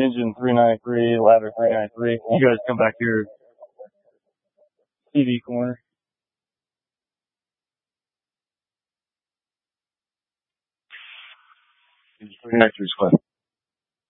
Engine 393, ladder 393. You guys come back here, TV corner. Engine 393 is close.